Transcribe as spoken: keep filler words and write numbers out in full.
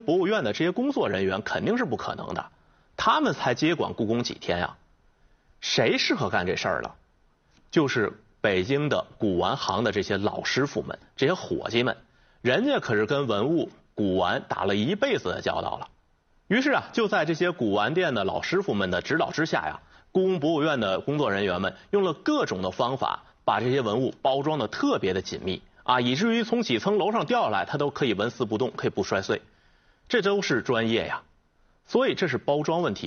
博物院的这些工作人员肯定是不可能的，他们才接管故宫几天呀？谁适合干这事儿了？就是北京的古玩行的这些老师傅们，这些伙计们，人家可是跟文物、古玩打了一辈子的交道了。于是啊，就在这些古玩店的老师傅们的指导之下呀，故宫博物院的工作人员们用了各种的方法，把这些文物包装的特别的紧密啊，以至于从几层楼上掉下来，它都可以纹丝不动，可以不摔碎。这都是专业呀，所以这是包装问题。